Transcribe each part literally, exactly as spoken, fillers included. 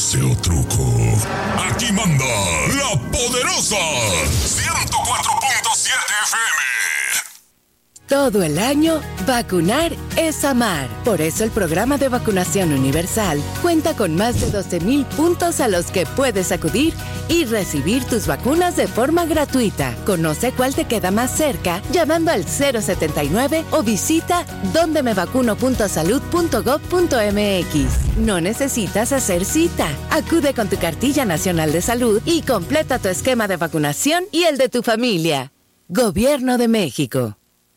dulce o truco. Aquí manda la poderosa ciento cuatro punto siete F M. Todo el año, vacunar es amar. Por eso el programa de vacunación universal cuenta con más de doce mil puntos a los que puedes acudir y recibir tus vacunas de forma gratuita. Conoce cuál te queda más cerca llamando al cero setenta y nueve o visita donde me vacuno punto salud punto gob punto eme equis. No necesitas hacer cita. Acude con tu cartilla nacional de salud y completa tu esquema de vacunación y el de tu familia. Gobierno de México.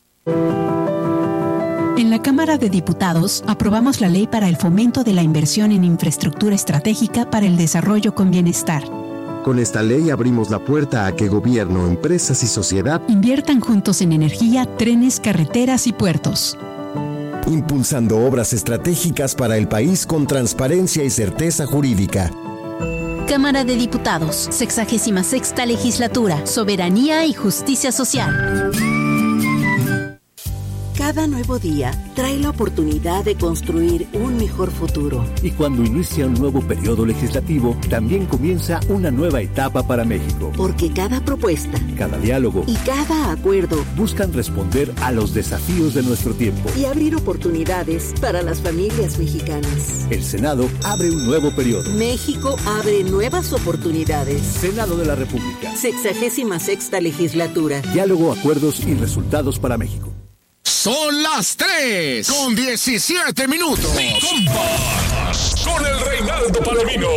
En la Cámara de Diputados aprobamos la ley para el fomento de la inversión en infraestructura estratégica para el desarrollo con bienestar. Con esta ley abrimos la puerta a que gobierno, empresas y sociedad inviertan juntos en energía, trenes, carreteras y puertos. Impulsando obras estratégicas para el país con transparencia y certeza jurídica. Cámara de Diputados, sexagésima sexta legislatura, soberanía y justicia social. Cada nuevo día trae la oportunidad de construir un mejor futuro. Y cuando inicia un nuevo periodo legislativo, también comienza una nueva etapa para México. Porque cada propuesta, cada diálogo y cada acuerdo buscan responder a los desafíos de nuestro tiempo y abrir oportunidades para las familias mexicanas. El Senado abre un nuevo periodo. México abre nuevas oportunidades. Senado de la República. Sexagésima sexta legislatura. Diálogo, acuerdos y resultados para México. Son las tres con diecisiete minutos. Mi compa, con el Reinaldo Palomino.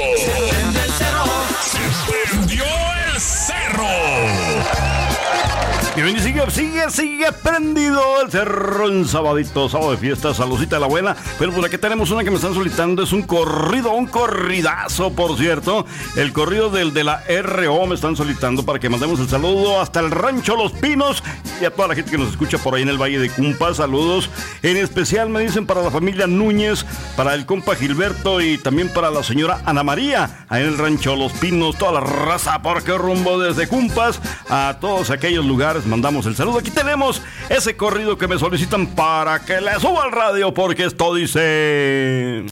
Se prendió el cerro. Y ven y sigue, sigue, sigue prendido el cerro en sabadito, sábado de fiesta, saludcita de la buena. Pero por aquí tenemos una que me están solicitando, es un corrido, un corridazo, por cierto. El corrido del de la R O me están solicitando para que mandemos el saludo hasta el Rancho Los Pinos y a toda la gente que nos escucha por ahí en el Valle de Cumpa. Saludos, en especial me dicen para la familia Núñez, para el compa Gilberto y también para la señora Ana María, ahí en el Rancho Los Pinos, toda la raza, porque rumbo desde Cumpas a todos aquellos lugares mandamos el saludo. Aquí tenemos ese corrido que me solicitan para que le suba al radio, porque esto dice...